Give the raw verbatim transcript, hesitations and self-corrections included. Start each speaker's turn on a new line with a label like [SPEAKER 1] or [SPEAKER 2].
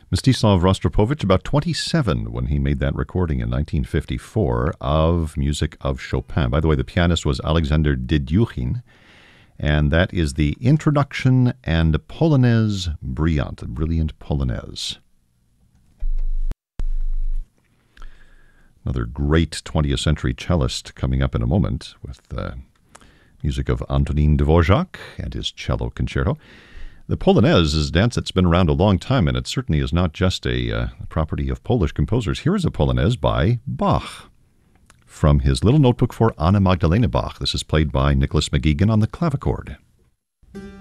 [SPEAKER 1] Mstislav Rostropovich, about twenty-seven when he made that recording in nineteen fifty-four of music of Chopin. By the way, the pianist was Alexander Dedyukhin, and that is the Introduction and Polonaise Brillante, a brilliant Polonaise. Another great twentieth century cellist coming up in a moment with uh, music of Antonin Dvorak and his cello concerto. The Polonaise is a dance that's been around a long time, and it certainly is not just a uh, property of Polish composers. Here is a Polonaise by Bach from his little notebook for Anna Magdalena Bach. This is played by Nicholas McGeegan on the clavichord.